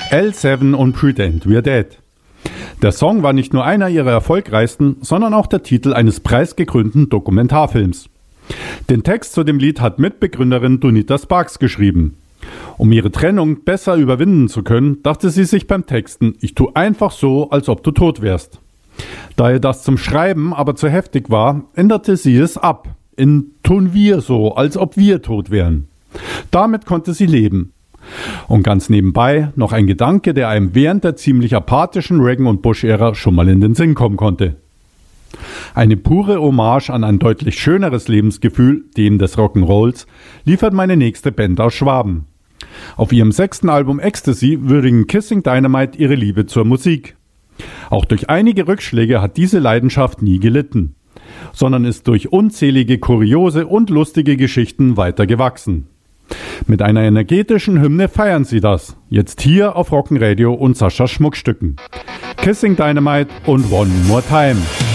L7 und Pretend We're Dead. Der Song war nicht nur einer ihrer erfolgreichsten, sondern auch der Titel eines preisgekrönten Dokumentarfilms. Den Text zu dem Lied hat Mitbegründerin Donita Sparks geschrieben. Um ihre Trennung besser überwinden zu können, dachte sie sich beim Texten, ich tue einfach so, als ob du tot wärst. Da ihr das zum Schreiben aber zu heftig war, änderte sie es ab. In tun wir so, als ob wir tot wären. Damit konnte sie leben. Und ganz nebenbei noch ein Gedanke, der einem während der ziemlich apathischen Reagan- und Bush-Ära schon mal in den Sinn kommen konnte. Eine pure Hommage an ein deutlich schöneres Lebensgefühl, dem des Rock'n'Rolls, liefert meine nächste Band aus Schwaben. Auf ihrem 6. Album Ecstasy würdigen Kissing Dynamite ihre Liebe zur Musik. Auch durch einige Rückschläge hat diese Leidenschaft nie gelitten, sondern ist durch unzählige kuriose und lustige Geschichten weiter gewachsen. Mit einer energetischen Hymne feiern sie das, jetzt hier auf Rockenradio und Saschas Schmuckstücken. Kissing Dynamite und One More Time.